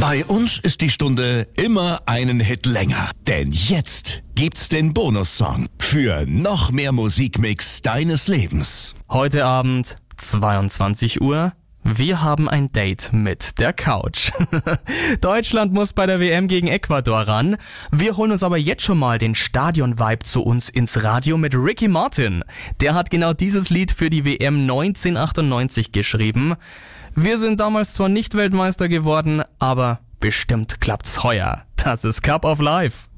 Bei uns ist die Stunde immer einen Hit länger. Denn jetzt gibt's den Bonussong für noch mehr Musikmix deines Lebens. Heute Abend, 22 Uhr. Wir haben ein Date mit der Couch. Deutschland muss bei der WM gegen Ecuador ran. Wir holen uns aber jetzt schon mal den Stadion-Vibe zu uns ins Radio mit Ricky Martin. Der hat genau dieses Lied für die WM 1998 geschrieben. Wir sind damals zwar nicht Weltmeister geworden, aber bestimmt klappt's heuer. Das ist Cup of Life.